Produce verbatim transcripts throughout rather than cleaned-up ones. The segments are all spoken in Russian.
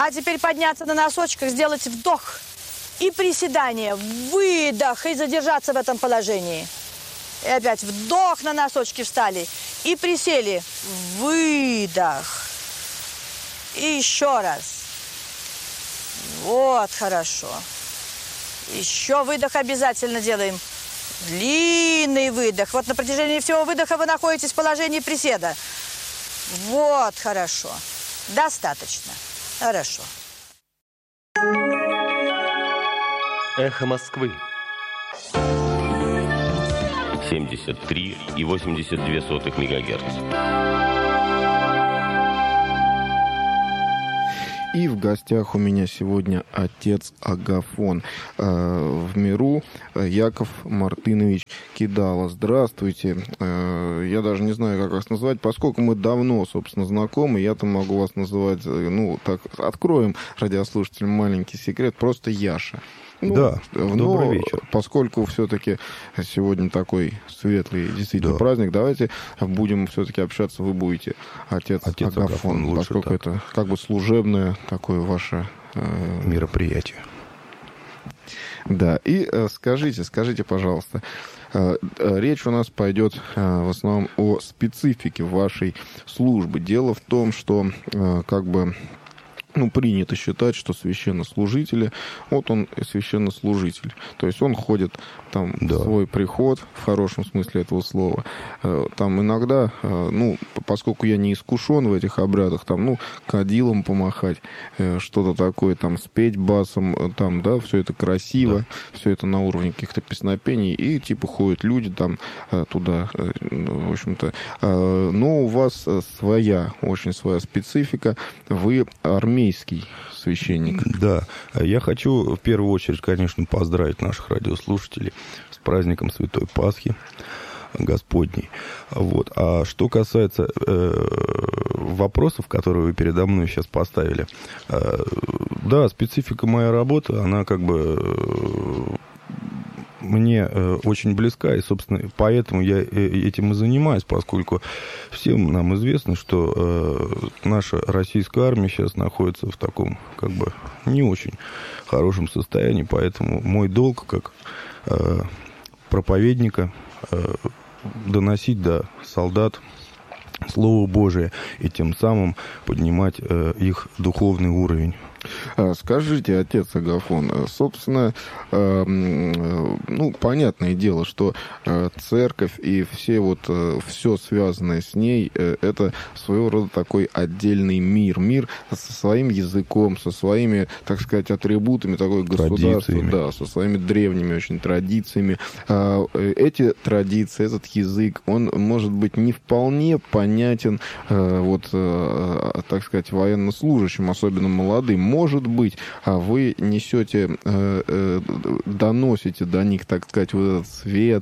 А теперь подняться на носочках, сделать вдох и приседание, выдох, и задержаться в этом положении. И опять вдох, на носочки встали и присели, выдох. И еще раз. Вот, хорошо. Еще выдох обязательно делаем. Длинный выдох. Вот на протяжении всего выдоха вы находитесь в положении приседа. Вот, хорошо. Достаточно. Хорошо. Эхо Москвы. семьдесят три и восемьдесят две сотых мегагерц. И в гостях у меня сегодня отец Агафон. Э, в миру Яков Мартынович Кидала. Здравствуйте. Э, я даже не знаю, как вас назвать, поскольку мы давно, собственно, знакомы, я-то могу вас называть, ну, так, откроем радиослушателям маленький секрет, просто Яша. Ну, да, но, добрый вечер. Поскольку все-таки сегодня такой светлый действительно да. праздник, давайте будем все-таки общаться, вы будете отец, отец Агафон, Агафон лучше, поскольку так. это как бы служебное такое ваше э... мероприятие. Да, и э, скажите, скажите, пожалуйста, э, э, речь у нас пойдет э, в основном о специфике вашей службы. Дело в том, что э, как бы ну, принято считать, что священнослужители, вот он священнослужитель, то есть он ходит там да. в свой приход, в хорошем смысле этого слова, там иногда, ну, поскольку я не искушен в этих обрядах, там, ну, кадилом помахать, что-то такое, там, спеть басом, там, да, все это красиво, да. все это на уровне каких-то песнопений, и, типа, ходят люди там туда, в общем-то, но у вас своя, очень своя специфика, вы армейский священник. Да, я хочу в первую очередь, конечно, поздравить наших радиослушателей с праздником Святой Пасхи Господней. Вот. А что касается э, вопросов, которые вы передо мной сейчас поставили, э, да, специфика моей работы, она как бы э, мне э, очень близка, и, собственно, поэтому я этим и занимаюсь, поскольку всем нам известно, что э, наша российская армия сейчас находится в таком, как бы, не очень хорошем состоянии, поэтому мой долг, как э, проповедника, э, доносить до солдат Слово Божие и тем самым поднимать э, их духовный уровень. Скажите, отец Агафон, собственно, э, ну, понятное дело, что э, церковь и все вот, э, все связанное с ней, э, это своего рода такой отдельный мир. Мир со своим языком, со своими, так сказать, атрибутами, такое государство, да, со своими древними очень традициями. Э, эти традиции, этот язык, он может быть не вполне понятен, э, вот, э, так сказать, военнослужащим, особенно молодым. Может быть, а вы несете, э, э, доносите до них, так сказать, вот этот свет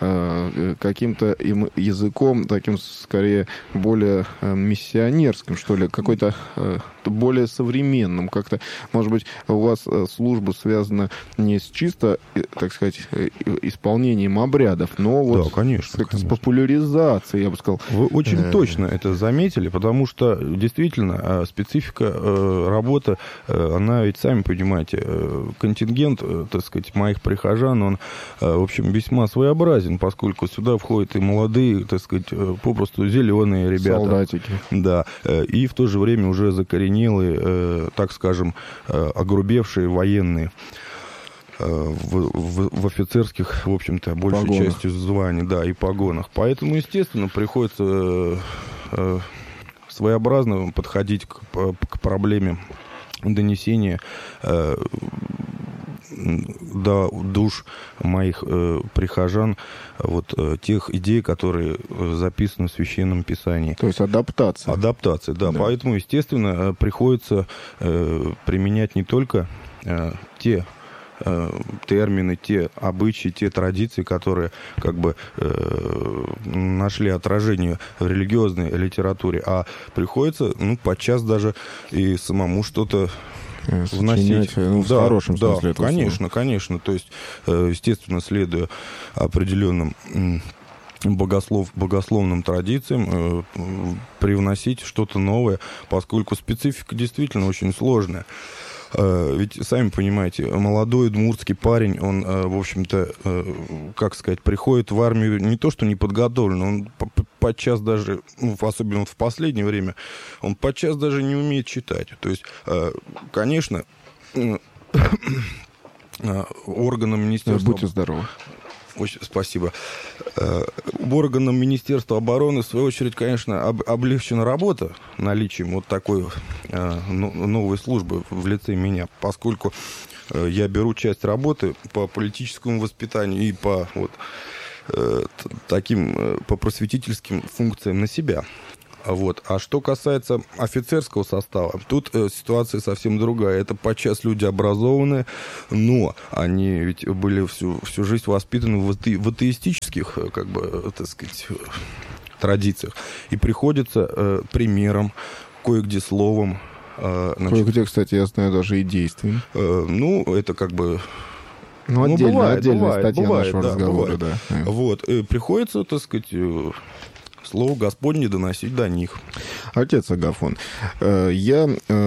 э, каким-то им языком, таким, скорее, более э, миссионерским, что ли, какой-то э, более современным. Как-то, может быть, у вас служба связана не с чисто, так сказать, исполнением обрядов, но вот да, конечно, с популяризацией, я бы сказал. Вы очень э... точно это заметили, потому что действительно специфика работы, она ведь, сами понимаете, контингент, так сказать, моих прихожан, он, в общем, весьма своеобразен, поскольку сюда входят и молодые, так сказать, попросту зеленые ребята. Солдатики. Да, и в то же время уже закоренелые, так скажем, огрубевшие военные. В, в, в офицерских, в общем-то, большей погонах. Частью званий, да, и погонах. Поэтому, естественно, приходится э, своеобразно подходить к, к проблеме донесения э, до душ моих э, прихожан вот э, тех идей, которые записаны в Священном Писании. То есть адаптация. Адаптация, да. да. Поэтому, естественно, приходится э, применять не только э, те термины, те обычаи, те традиции, которые как бы э, нашли отражение в религиозной литературе, а приходится, ну, подчас даже и самому что-то вносить. Ну, в да, хорошем да, смысле этого конечно, слова. конечно. То есть, естественно, следуя определенным богослов, богословным традициям, э, привносить что-то новое, поскольку специфика действительно очень сложная. Э, ведь, сами понимаете, молодой удмуртский парень, он, э, в общем-то, э, как сказать, приходит в армию не то что неподготовлен, он подчас даже, ну, особенно вот в последнее время, он подчас даже не умеет читать. То есть, э, конечно, э, органам министерства... Будьте здоровы. Очень спасибо. Органам Министерства обороны, в свою очередь, конечно, об, облегчена работа наличием вот такой э, новой службы в лице меня, поскольку э, я беру часть работы по политическому воспитанию и по вот, э, таким, э, по просветительским функциям на себя. Вот. А что касается офицерского состава, тут э, ситуация совсем другая. Это подчас люди образованные, но они ведь были всю, всю жизнь воспитаны в, ате, в атеистических, как бы, так сказать, традициях. И приходится э, примером, кое-где словом. Э, значит, кое-где, кстати, я знаю, даже и действием. Э, ну, это как бы... Ну, отдельно, ну, бывает, отдельная бывает, статья бывает, нашего да, разговора, бывает. да. Вот. И приходится, так сказать... Слово Господне доносить до них. Отец Агафон, я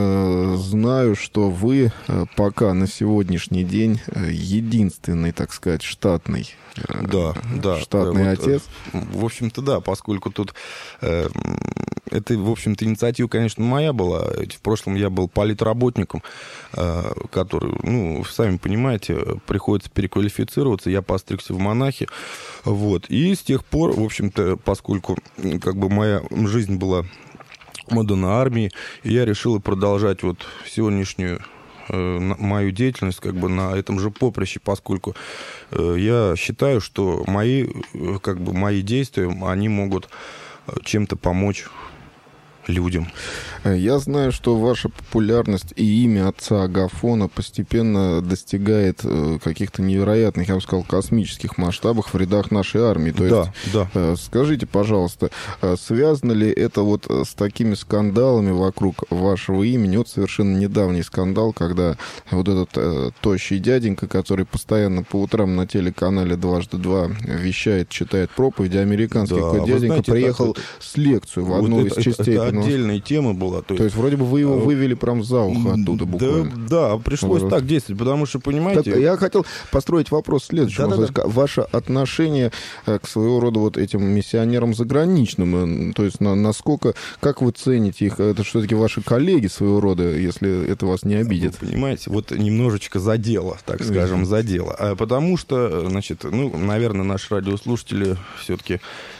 знаю, что вы пока на сегодняшний день единственный, так сказать, штатный, да, да, штатный вот, отец. В общем-то, да, поскольку тут э, это, в общем-то, инициатива, конечно, моя была. В прошлом я был политработником, э, который, ну, сами понимаете, приходится переквалифицироваться. Я постригся в монахи. Вот. И с тех пор, в общем-то, поскольку как бы моя жизнь была отдана армии, я решил продолжать вот сегодняшнюю э, мою деятельность как бы на этом же поприще, поскольку э, я считаю, что мои, как бы, мои действия, они могут чем-то помочь людям. Я знаю, что ваша популярность и имя отца Агафона постепенно достигает каких-то невероятных, я бы сказал, космических масштабов в рядах нашей армии. То да, есть, да. Скажите, пожалуйста, связано ли это вот с такими скандалами вокруг вашего имени? Вот совершенно недавний скандал, когда вот этот тощий дяденька, который постоянно по утрам на телеканале «Дважды два» вещает, читает проповеди, американский да, какой-то дяденька знаете, приехал это, с лекцию в одну вот из это, частей. Это, отдельная тема была. То есть, то есть вроде бы вы его вывели прям за ухо оттуда буквально. Да, да, пришлось вот. так действовать, потому что, понимаете... Так, я хотел построить вопрос следующим. Да, да, да. Ваше отношение к своего рода вот этим миссионерам заграничным, то есть на, насколько, как вы цените их? Это все-таки ваши коллеги своего рода, если это вас не обидит? Вы понимаете, вот немножечко задело, так скажем, задело. Потому что, значит, ну, наверное, наши радиослушатели все-таки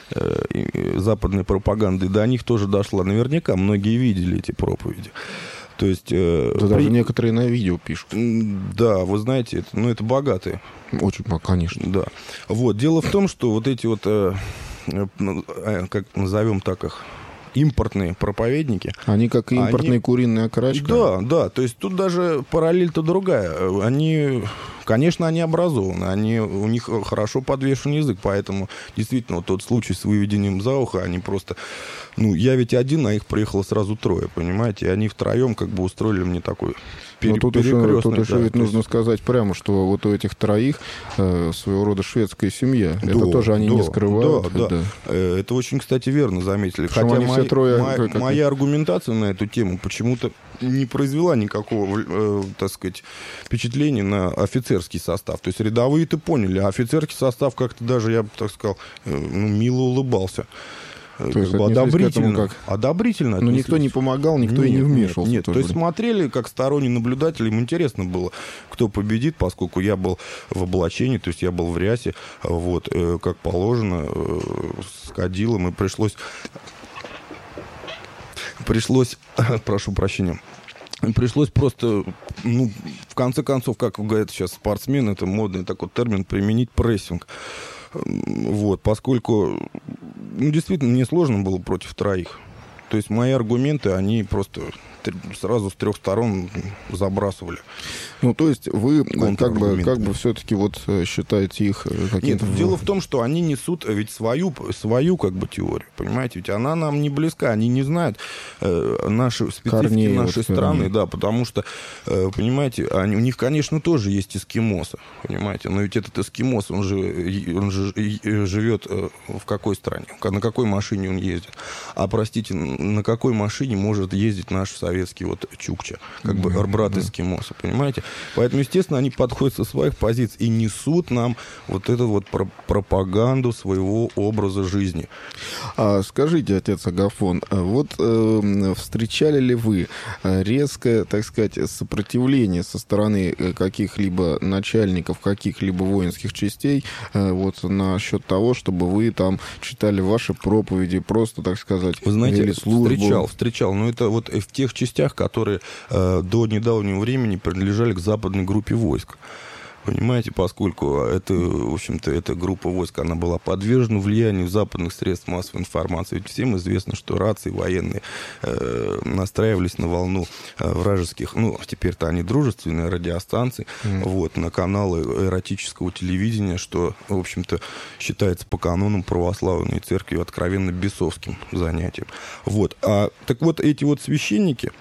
западной пропаганды до них тоже дошла. Наверняка многие видели эти проповеди. То есть... Э, да, при... даже некоторые на видео пишут. Да, вы знаете, это, ну, это богатые. Очень, конечно. Да. Вот. Дело в том, что вот эти вот, э, э, как назовем так их, импортные проповедники... Они как импортные они... куриные окорочка. Да, да. То есть тут даже параллель-то другая. Они... Конечно, они образованы, они, у них хорошо подвешен язык, поэтому действительно вот тот случай с выведением за ухо, они просто... Ну, я ведь один, а их приехало сразу трое, понимаете? И они втроем как бы устроили мне такой пере- тут еще, тут еще да, ведь нужно есть... сказать прямо, что вот у этих троих э, своего рода шведская семья. Да, это тоже они да, не скрывают. Да, да. Да. Это очень, кстати, верно заметили. Причем Хотя мои, трое, моя, как... моя аргументация на эту тему почему-то не произвела никакого, э, так сказать, впечатления на офицерский состав. То есть рядовые-то поняли, а офицерский состав как-то даже, я бы так сказал, э, ну, мило улыбался. То есть одобрительно. Как... одобрительно. Но никто не помогал, никто нет, и не вмешивался. Нет, нет. То есть смотрели, как сторонний наблюдатель, им интересно было, кто победит, поскольку я был в облачении, то есть я был в рясе, вот, э, как положено, э, с кадилом, и пришлось... Пришлось, прошу прощения, пришлось просто, ну, в конце концов, как говорят сейчас спортсмены, это модный такой термин, применить прессинг. Вот, поскольку, ну, действительно, мне сложно было против троих. То есть мои аргументы, они просто сразу с трех сторон забрасывали. Ну, то есть вы как бы, как бы все-таки вот считаете их каким-то... Нет, дело в том, что они несут ведь свою, свою как бы теорию, понимаете? Ведь она нам не близка, они не знают э, наши специфики Корней, нашей вот страны, да, потому что, э, понимаете, они, у них, конечно, тоже есть эскимосы, понимаете? Но ведь этот эскимос, он же, он же живет в какой стране? На какой машине он ездит? А, простите, на какой машине может ездить наш советский вот чукча? Как бы mm-hmm. брат эскимоса, понимаете? Поэтому, естественно, они подходят со своих позиций и несут нам вот эту вот пропаганду своего образа жизни. А, скажите, отец Агафон, вот э, встречали ли вы резкое, так сказать, сопротивление со стороны каких-либо начальников, каких-либо воинских частей э, вот насчет того, чтобы вы там читали ваши проповеди, просто, так сказать, вы знаете, вели службу? Встречал, встречал, но это вот в тех частях, которые э, до недавнего времени принадлежали к западной группе войск. Понимаете, поскольку это, в общем-то, эта группа войск, она была подвержена влиянию западных средств массовой информации. Ведь всем известно, что рации военные э, настраивались на волну э, вражеских, ну, теперь-то они дружественные радиостанции, mm. вот, на каналы эротического телевидения, что, в общем-то, считается по канонам православной церкви откровенно бесовским занятием. Вот. А, так вот, эти вот священники,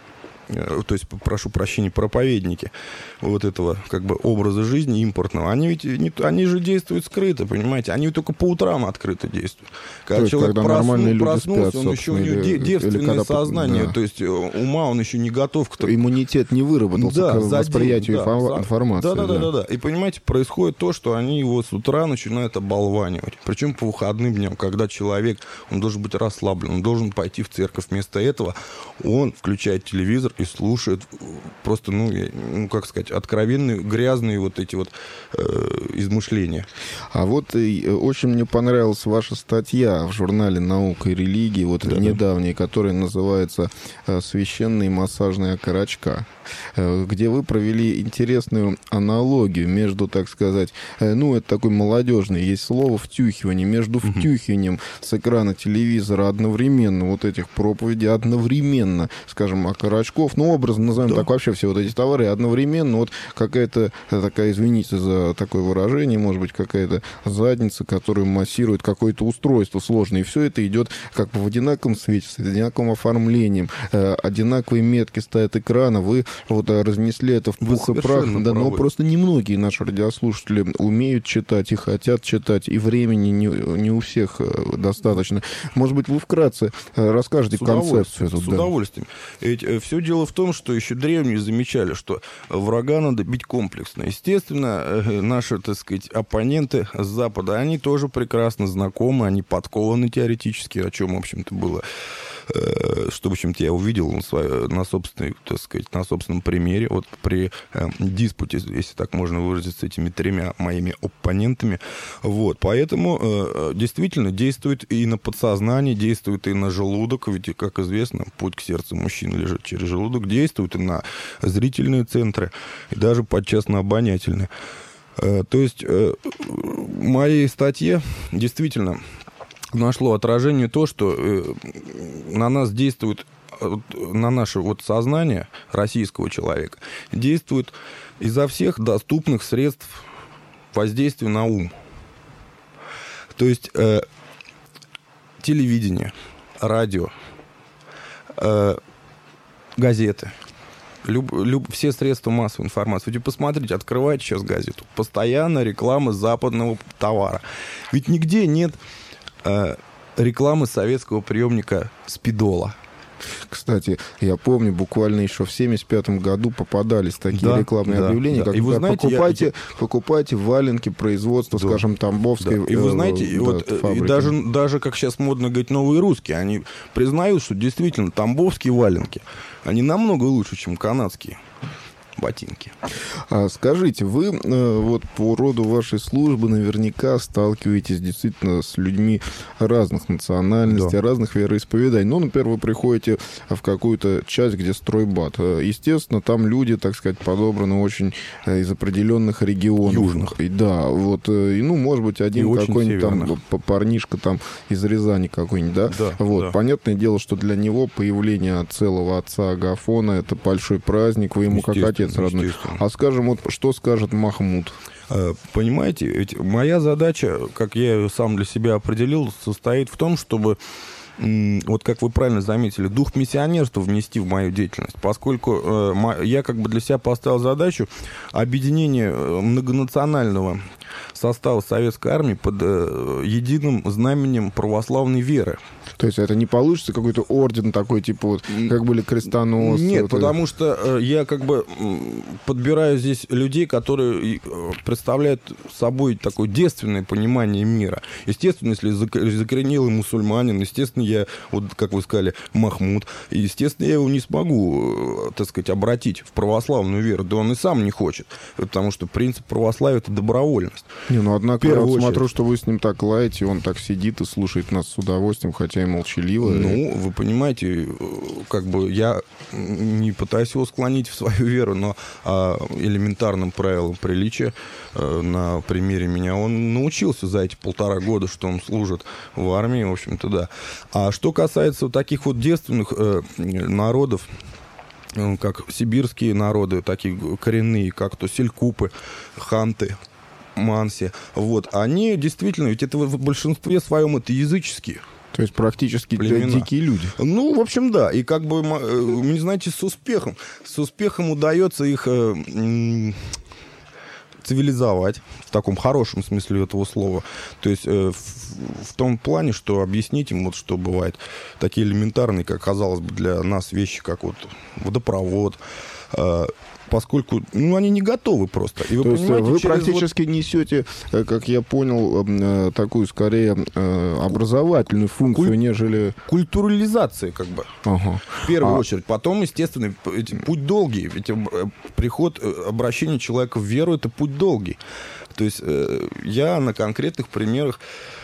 то есть, прошу прощения, проповедники вот этого как бы образа жизни импортного, они ведь не, они же действуют скрыто, понимаете, они только по утрам открыто действуют. Когда есть, человек когда просну, проснулся, спят, он еще у него или, девственное когда, сознание, да. то есть ума он еще не готов к тому. Иммунитет не выработался да, к восприятию день, инфо- да, информации. Да, да, да, да. да, да. И понимаете, происходит то, что они его с утра начинают оболванивать. Причем по выходным дням, когда человек, он должен быть расслаблен, он должен пойти в церковь. Вместо этого он включает телевизор и слушает просто, ну, ну как сказать, откровенные, грязные вот эти вот э, измышления. А вот и, очень мне понравилась ваша статья в журнале «Наука и религия», вот да, недавняя, которая называется «Священные массажные окорочка», где вы провели интересную аналогию между, так сказать, ну, это такой молодежный, есть слово «втюхивание», между втюхиванием с экрана телевизора одновременно вот этих проповедей, одновременно, скажем, окорочков, ну, образно назовем да. так вообще все вот эти товары, одновременно вот какая-то такая, извините за такое выражение, может быть, какая-то задница, которая массирует какое-то устройство сложное, и все это идет как бы в одинаковом свете, с одинаковым оформлением, одинаковые метки стоят экрана, вы вот разнесли это в пух и прах, да, но просто немногие наши радиослушатели умеют читать и хотят читать, и времени не, не у всех достаточно. Может быть, вы вкратце расскажете концепцию эту? С да. удовольствием. Ведь все дело в том, что еще древние замечали, что врага надо бить комплексно. Естественно, наши, так сказать, оппоненты с Запада, они тоже прекрасно знакомы, они подкованы теоретически, о чем, в общем-то, было, что, в общем-то, я увидел на, своей, на, собственной, так сказать, на собственном примере, вот при э, диспуте, если так можно выразиться, с этими тремя моими оппонентами. Вот, поэтому э, действительно действует и на подсознание, действует и на желудок, ведь, как известно, путь к сердцу мужчины лежит через желудок, действует и на зрительные центры, и даже подчас на обонятельные. Э, то есть э, в моей статье действительно нашло отражение то, что э, на нас действует, на наше вот сознание российского человека, действует изо всех доступных средств воздействия на ум. То есть э, телевидение, радио, э, газеты, люб, люб, все средства массовой информации. Ведь посмотрите, открывайте сейчас газету. Постоянно реклама западного товара. Ведь нигде нет рекламы советского приемника Спидола. Кстати, я помню, буквально еще в семьдесят пятом году попадались такие да, рекламные да, объявления, да. как и вы знаете, покупайте, я... покупайте валенки производства, да. скажем, Тамбовской. Да. И вы знаете, э, и вот, да, и даже, даже, как сейчас модно говорить, новые русские, они признают, что действительно тамбовские валенки, они намного лучше, чем канадские. ботинки. А скажите, вы э, вот по роду вашей службы наверняка сталкиваетесь действительно с людьми разных национальностей, Да. разных вероисповеданий. Ну, например, вы приходите в какую-то часть, где стройбат. Э, Естественно, там люди, так сказать, подобраны очень э, из определенных регионов. Южных. И, да, вот, э, и, ну, может быть, один И очень какой-нибудь там северных. п- парнишка там из Рязани какой-нибудь, да? Да, Вот, да. понятное дело, что для него появление целого отца Агафона — это большой праздник, вы ему как отец родной. Естественно. А скажем, вот что скажет Махмуд? Э, Понимаете, ведь моя задача, как я ее сам для себя определил, состоит в том, чтобы, м, вот как вы правильно заметили, дух миссионерства внести в мою деятельность, поскольку э, мо- я как бы для себя поставил задачу объединения э, многонационального состава советской армии под э, единым знаменем православной веры. То есть это не получится какой-то орден такой, типа вот, как были крестоносцы? Нет, вот, потому что э, я как бы м, подбираю здесь людей, которые э, представляют собой такое девственное понимание мира. Естественно, если зак- закоренелый мусульманин, естественно, я, вот как вы сказали, Махмуд, естественно, я его не смогу, э, так сказать, обратить в православную веру. Да он и сам не хочет, потому что принцип православия — это добровольность. Не, ну, однако, я первую вот очередь. смотрю, что вы с ним так лаете, он так сидит и слушает нас с удовольствием, хотя и молчаливо. Ну, вы понимаете, э, как бы я не пытаюсь его склонить в свою веру, но а, элементарным правилам приличия э, на примере меня он научился за эти полтора года, что он служит в армии, в общем-то, да. А что касается вот таких вот девственных э, народов, э, как сибирские народы, такие коренные, как то селькупы, ханты, манси, вот, они действительно, ведь это в большинстве своем это языческие. То есть практически Племена. дикие люди. Ну, в общем, да. И как бы, э, не знаете, с успехом. С успехом удается их э, м, цивилизовать, в таком хорошем смысле этого слова. То есть э, в, в том плане, что объяснить им, вот, что бывает такие элементарные, как казалось бы, для нас вещи, как вот водопровод, э, поскольку, ну, они не готовы просто. И вы То есть понимаете, вы через практически несете, э, как я понял, э, такую, скорее, э, образовательную функцию, Куль- нежели... вот культурализация, как бы. Ага. В первую А- очередь. Потом, естественно, п- эти- путь долгий. Ведь э, приход, э, обращение человека в веру — это путь долгий. То есть э, я на конкретных примерах,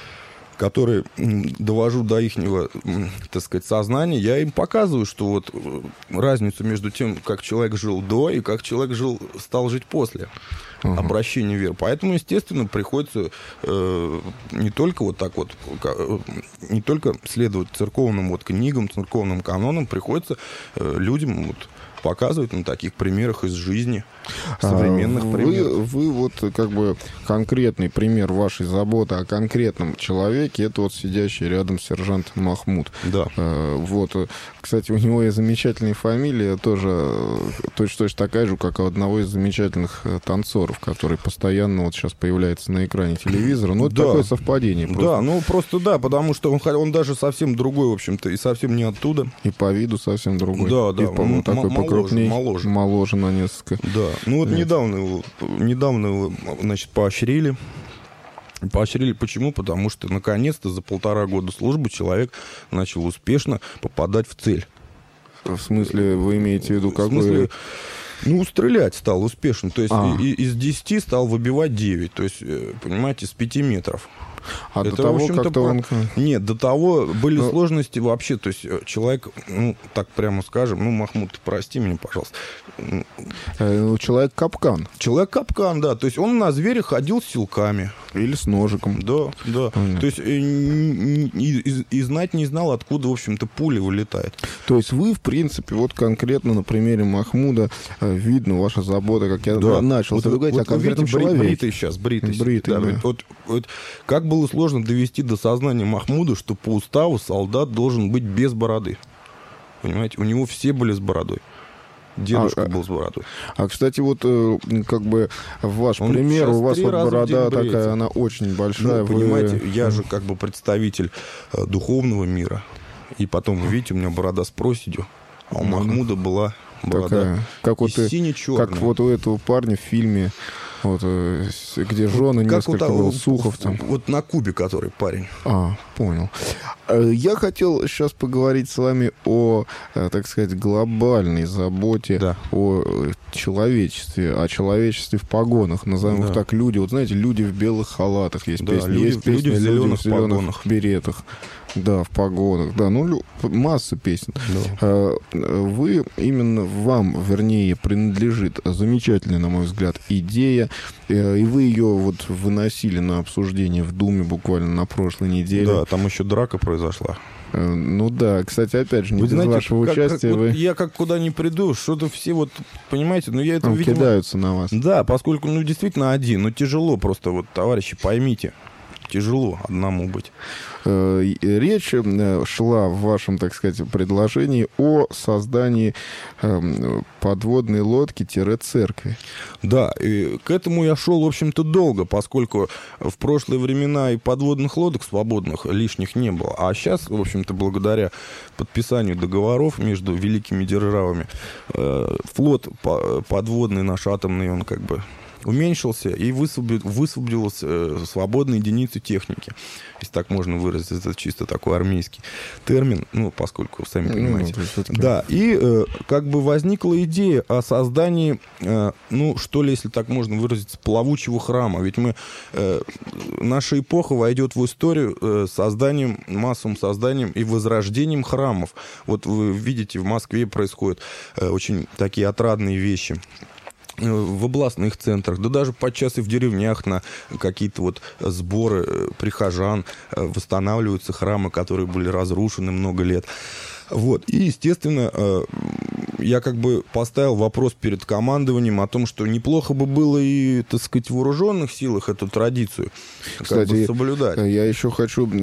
которые м, довожу до ихнего, м, так сказать, сознания, я им показываю, что вот э, разницу между тем, как человек жил до и как человек жил, стал жить после Ага. обращения в веру. Поэтому, естественно, приходится э, не только вот так вот, ка- э, не только следовать церковным вот книгам, церковным канонам, приходится э, людям вот показывать на таких примерах из жизни, современных А, примеров. Вы, вы вот как бы конкретный пример вашей заботы о конкретном человеке, это вот сидящий рядом сержант Махмуд. Да. А, Вот, кстати, у него есть замечательная фамилия, тоже точно такая же, как у одного из замечательных э, танцоров, который постоянно вот сейчас появляется на экране телевизора. Ну, это Да. такое совпадение просто. Да, ну просто да, потому что он, х- он даже совсем другой, в общем-то, и совсем не оттуда. И по виду совсем другой. Да, да, И, по-моему, м- такой моложе, покрупнее. моложе. Моложе на несколько. Да, ну вот Нет. недавно его, недавно его, значит, поощрили. Поощрили почему? Потому что, наконец-то, за полтора года службы человек начал успешно попадать в цель. В смысле, вы имеете в виду В какой... смысле, ну, стрелять стал успешно. То есть А. и- и- из десяти стал выбивать девять. То есть, э, понимаете, с пяти метров. А до Это, в того, общем-то, как-то про- он... Нет, до того были Ну- сложности вообще. То есть э, человек, ну, так прямо скажем, ну, Махмуд, ты прости меня, пожалуйста. М, э, ну, человек-капкан. Человек-капкан, да. То есть он на зверя ходил с силками. Или с ножиком. Да, да. Понятно. То есть э, н- н- и, и- и знать не знал, откуда, в общем-то, пуля вылетает. То есть вы, в принципе, вот конкретно на примере Махмуда э, видно ваша забота, как я Да. начал. Вот, вы вот, говорите вот о вы видите, конкретном бри- человеке. бритый сейчас, бритый. сидит, Бритый, да. вот, вот, вот как было сложно довести до сознания Махмуда, что по уставу солдат должен быть без бороды. Понимаете? У него все были с бородой. Дедушка А, был с бородой. А, кстати, вот э, как бы ваш Он пример, сейчас у вас три вот раза в борода день такая, бреется. она очень большая. Ну, вы- понимаете, я же как бы представитель э, духовного мира. И потом, вы видите, у меня борода с проседью. А у Ну, Махмуда была борода такая, как вот, и и- сине-черная. как вот у этого парня в фильме Вот, э, где жены, Как несколько вот, было сухов там. Вот на Кубе, который парень. А, понял. Э, Я хотел сейчас поговорить с вами о, э, так сказать, глобальной заботе Да. о э, человечестве, о человечестве в погонах. Назовем их Да. так, люди. Вот знаете, люди в белых халатах есть Да, песня. люди- есть песня люди в зеленых зеленых погонах. беретах. Да, в погонах. Да, ну, лю- масса песен. Да. Э, Вы, именно вам, вернее, принадлежит замечательная, на мой взгляд, идея, э, и вы ее вот выносили на обсуждение в Думе буквально на прошлой неделе. Да, там еще драка произошла. Э, Ну да, кстати, опять же, не Вы без знаете, вашего как- как участия вот вы я как куда ни приду, что-то все вот, понимаете, ну я это, там видимо... кидаются на вас. Да, поскольку, ну, действительно один, ну, тяжело просто, вот, товарищи, поймите, тяжело одному быть. Э, и Речь э, шла в вашем, так сказать, предложении о создании э, подводной лодки-церкви. Да, и к этому я шел, в общем-то, долго, поскольку в прошлые времена и подводных лодок свободных лишних не было. А сейчас, в общем-то, благодаря подписанию договоров между великими державами, э, флот по- подводный наш атомный, он как бы уменьшился и высвободил, высвободилась э, свободные единицы техники. Если так можно выразить, это чисто такой армейский термин, ну, поскольку, сами понимаете. Ну, то есть это- Да, и э, как бы возникла идея о создании, э, ну, что ли, если так можно выразиться, плавучего храма. Ведь мы, э, наша эпоха войдет в историю э, созданием, массовым созданием и возрождением храмов. Вот вы видите, в Москве происходят э, очень такие отрадные вещи в областных центрах, да даже подчас и в деревнях на какие-то вот сборы э, прихожан э, восстанавливаются храмы, которые были разрушены много лет. Вот. И, естественно, э, я как бы поставил вопрос перед командованием о том, что неплохо бы было и, так сказать, в вооруженных силах эту традицию как бы Кстати, соблюдать. я еще хочу